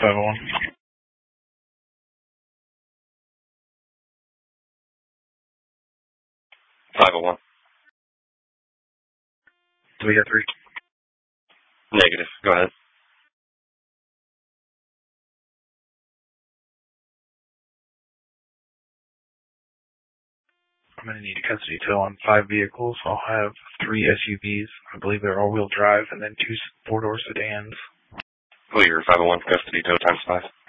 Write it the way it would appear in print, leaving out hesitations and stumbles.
501. 501. 303. Negative. Go ahead. I'm going to need custody tow on 5 vehicles. I'll have 3 SUVs. I believe they're all-wheel drive, and then 2 4-door sedans. Clear. 501. Custody tow times 5.